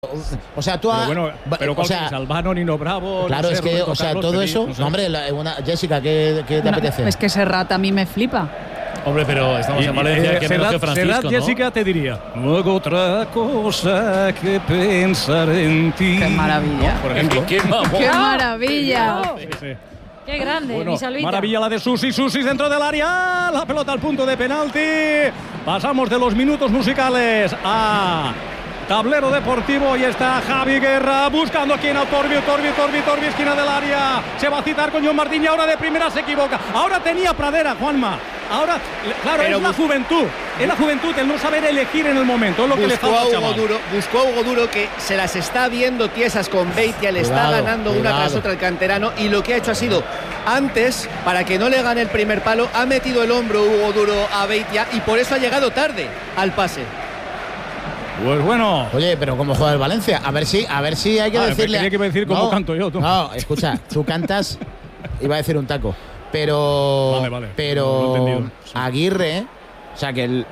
O sea, tú pero o sea, Albano, Nino Bravo. Claro, no sé, es que, Roberto o sea, Carlos, todo Felipe, eso. no sé. No, hombre, Jessica, ¿qué te apetece? Es que Serrat a mí me flipa. Hombre, pero estamos en Valencia, que menos que Francisco, Serrat, ¿no? Jessica te diría: no hago otra cosa que pensar en ti. ¡Qué maravilla! Por ejemplo. ¡Qué ¡Qué maravilla! Sí, sí. ¡Qué grande, Bueno, mi Salvita! maravilla la de Susi dentro del área. La pelota al punto de penalti. Pasamos de los minutos musicales a tablero deportivo. Y está Javi Guerra buscando aquí en Torbi, esquina del área. Se va a citar con John Martín y ahora de primera se equivoca. Ahora tenía Pradera, Juanma. Ahora, claro, pero es la juventud. Es la juventud, el no saber elegir en el momento. Es lo que le falta al chaval. Buscó a Hugo Duro, que se las está viendo tiesas con Beitia. Le está ganando una tras otra el canterano. Y lo que ha hecho ha sido, antes, para que no le gane el primer palo, ha metido el hombro Hugo Duro a Beitia. Y por eso ha llegado tarde al pase. Pues bueno. Oye, pero ¿cómo juega el Valencia? A ver si hay que decirle. Tenía que decir cómo canto yo. Tú. No, escucha, tú cantas. Iba a decir un taco. Pero. Vale. Pero. No sí. Aguirre, o sea, que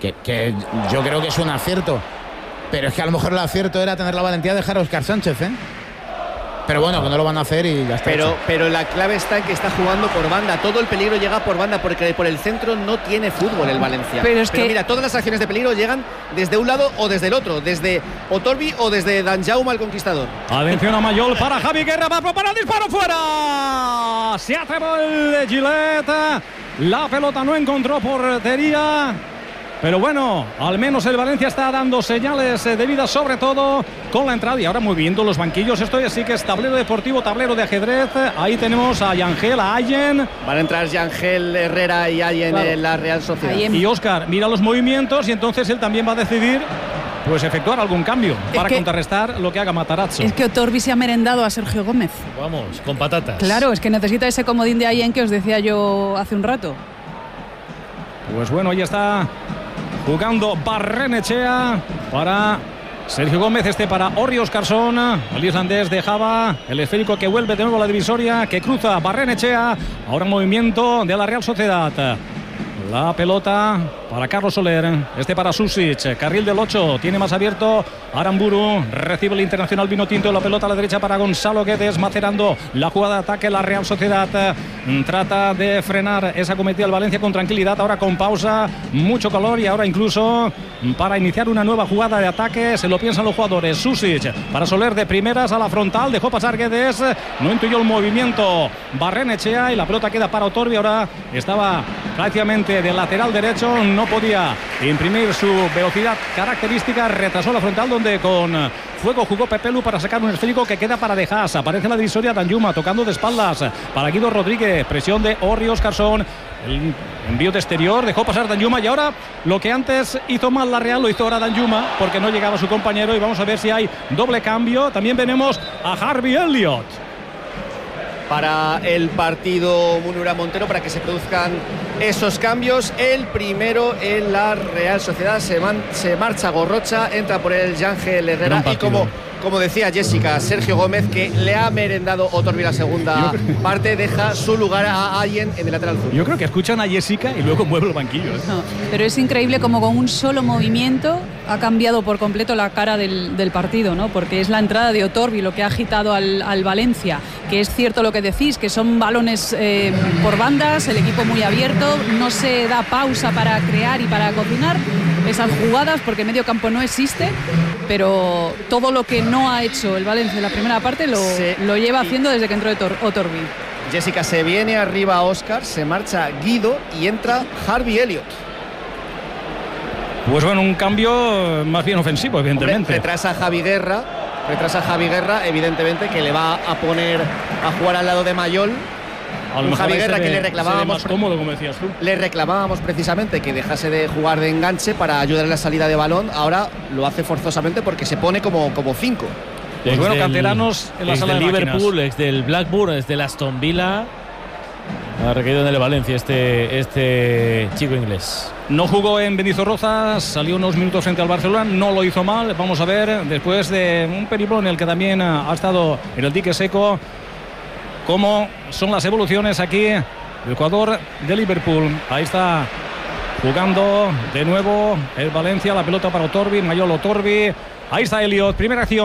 yo creo que es un acierto. Pero es que a lo mejor el acierto era tener la valentía de dejar a Óscar Sánchez, ¿eh? Pero bueno, que no lo van a hacer y ya está. Pero la clave está en que está jugando por banda. Todo el peligro llega por banda, porque por el centro no tiene fútbol el Valencia. Pero mira, todas las acciones de peligro llegan desde un lado o desde el otro, desde Otorbi o desde Dan Jaume el Conquistador. Atención a Mayol para Javi Guerra, va a preparar el disparo fuera. Se atrevió el Gillette. La pelota no encontró portería. Pero bueno, al menos el Valencia está dando señales de vida, sobre todo con la entrada. Y ahora moviendo los banquillos. Esto sí que es tablero deportivo, tablero de ajedrez. Ahí tenemos a Yangel, a Allen. Van a entrar Yangel, Herrera y Allen en la Real Sociedad. Y Óscar mira los movimientos y entonces él también va a decidir pues efectuar algún cambio para contrarrestar lo que haga Matarazzo. Es que Otorbi se ha merendado a Sergio Gómez. Vamos, con patatas. Claro, es que necesita ese comodín de Allen que os decía yo hace un rato. Pues bueno, ahí está jugando Barrenechea para Sergio Gómez, para Orri Óskarsson. El islandés dejaba el esférico que vuelve de nuevo a la divisoria, que cruza Barrenechea. Ahora movimiento de la Real Sociedad. La pelota para Carlos Soler, para Susic, carril del 8, tiene más abierto Aramburu, recibe el Internacional Vinotinto, la pelota a la derecha para Gonzalo Guedes, macerando la jugada de ataque. La Real Sociedad trata de frenar esa cometida del Valencia con tranquilidad, ahora con pausa, mucho calor, y ahora incluso para iniciar una nueva jugada de ataque, se lo piensan los jugadores. Susic para Soler de primeras a la frontal, dejó pasar Guedes, no intuyó el movimiento Barrenechea y la pelota queda para Otorbi. Ahora estaba prácticamente del lateral derecho, no podía imprimir su velocidad característica, retrasó la frontal donde con fuego jugó Pepelu para sacar un esférico que queda para Dejas. Aparece la divisoria Danjuma tocando de espaldas para Guido Rodríguez, presión de Orri Óskarsson, el envío de exterior, dejó pasar Danjuma, y ahora lo que antes hizo mal la Real lo hizo ahora Danjuma porque no llegaba su compañero, y vamos a ver si hay doble cambio. También veremos a Harvey Elliott para el partido Munura Montero, para que se produzcan esos cambios. El primero en la Real Sociedad, se marcha Gorrocha, entra por el Yangel Herrera, y como decía Jessica, Sergio Gómez, que le ha merendado Otorbi la segunda parte, deja su lugar a Allen en el lateral sur. Yo creo que escuchan a Jessica y luego mueve los banquillos. No, pero es increíble como con un solo movimiento ha cambiado por completo la cara del partido, ¿no? Porque es la entrada de Otorbi lo que ha agitado al Valencia, que es cierto lo que decís, que son balones por bandas, el equipo muy abierto, no se da pausa para crear y para cocinar esas jugadas porque medio campo no existe, pero todo lo que no ha hecho el Valencia en la primera parte lo lleva haciendo desde que entró Otorbi. Jessica, se viene arriba Óscar, se marcha Guido y entra Harvey Elliott. Pues bueno, un cambio más bien ofensivo, evidentemente. Retrasa a Javi Guerra, evidentemente, que le va a poner a jugar al lado de Mayol. Un Javi Guerra que le reclamábamos, más cómodo, como decías tú. Le reclamábamos precisamente que dejase de jugar de enganche para ayudar en la salida de balón. Ahora lo hace forzosamente porque se pone como 5. Pues bueno, canteranos en la sala de Liverpool, ex del Blackburn, ex del Aston Villa. Ha recaído en el Valencia este chico inglés. No jugó en Mendizorroza, salió unos minutos frente al Barcelona, no lo hizo mal. Vamos a ver, después de un periplo en el que también ha estado en el dique seco, cómo son las evoluciones aquí el jugador de Liverpool. Ahí está jugando de nuevo el Valencia, la pelota para Otorbi, Mayol Otorbi. Ahí está Elliott, primera acción.